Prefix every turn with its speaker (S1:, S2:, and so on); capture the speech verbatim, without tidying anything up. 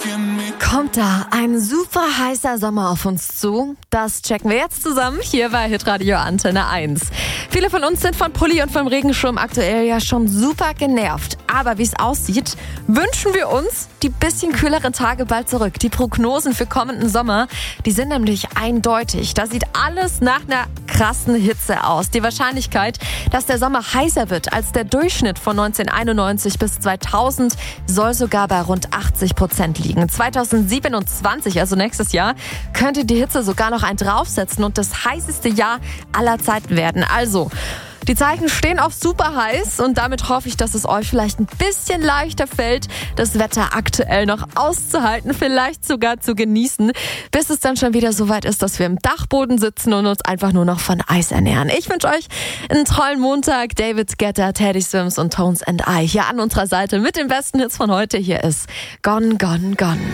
S1: Kommt da ein super heißer Sommer auf uns zu? Das checken wir jetzt zusammen hier bei Hitradio Antenne eins. Viele von uns sind von Pulli und vom Regenschirm aktuell ja schon super genervt. Aber wie es aussieht, wünschen wir uns die bisschen kühleren Tage bald zurück. Die Prognosen für kommenden Sommer, die sind nämlich eindeutig. Da sieht alles nach einer krassen Hitze aus. Die Wahrscheinlichkeit, dass der Sommer heißer wird als der Durchschnitt von neunzehnhunderteinundneunzig bis zweitausend, soll sogar bei rund achtzig Prozent liegen. zweitausendsiebenundzwanzig, also nächstes Jahr, könnte die Hitze sogar noch einen draufsetzen und das heißeste Jahr aller Zeiten werden. Also, die Zeichen stehen auf super heiß und damit hoffe ich, dass es euch vielleicht ein bisschen leichter fällt, das Wetter aktuell noch auszuhalten, vielleicht sogar zu genießen, bis es dann schon wieder so weit ist, dass wir im Dachboden sitzen und uns einfach nur noch von Eis ernähren. Ich wünsche euch einen tollen Montag. David Guetta, Teddy Swims und Tones and I hier an unserer Seite mit den besten Hits von heute. Hier ist Gone, Gone, Gone.